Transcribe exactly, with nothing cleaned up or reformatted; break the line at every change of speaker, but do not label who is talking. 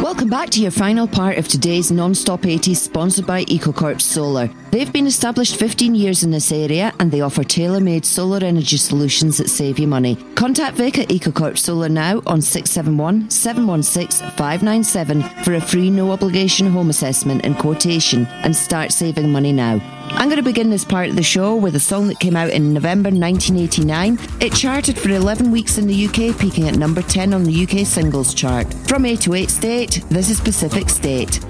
Welcome back to your final part of today's Non-Stop eighties, sponsored by EcoCorp Solar. They've been established fifteen years in this area and they offer tailor-made solar energy solutions that save you money. Contact Vic at EcoCorp Solar now on six seven one, seven one six, five nine seven for a free no-obligation home assessment and quotation and start saving money now. I'm going to begin this part of the show with a song that came out in November nineteen eighty-nine. It charted for eleven weeks in the U K, peaking at number ten on the U K singles chart. From eight oh eight State, this is Pacific State.